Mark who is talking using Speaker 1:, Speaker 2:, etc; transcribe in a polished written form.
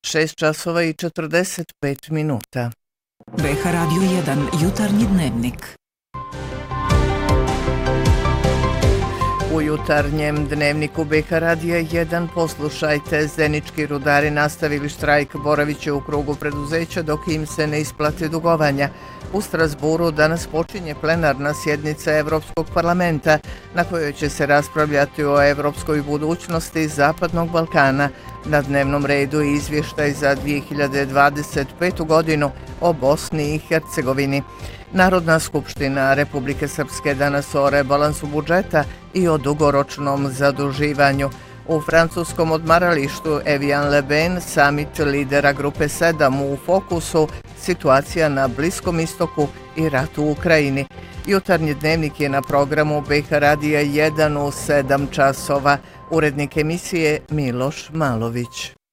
Speaker 1: 6 časova i 45 minuta.
Speaker 2: BH Radio 1, jutarnji dnevnik.
Speaker 1: U jutarnjem dnevniku BH Radija 1 poslušajte, zenički rudari nastavili štrajk, boraviće u krugu preduzeća dok im se ne isplate dugovanja. U Strasburu danas počinje plenarna sjednica Evropskog parlamenta na kojoj će se raspravljati o evropskoj budućnosti Zapadnog Balkana. Na dnevnom redu je izvještaj za 2025. godinu o Bosni i Hercegovini. Narodna skupština Republike Srpske danas o rebalansu budžeta i o dugoročnom zaduživanju. U francuskom odmaralištu Evian-le-Bain summit lidera grupe 7 u fokusu, situacija na Bliskom istoku i rat u Ukrajini. Jutarnji dnevnik je na programu BH Radija 1 u 7 časova. Urednik emisije Miloš Malović.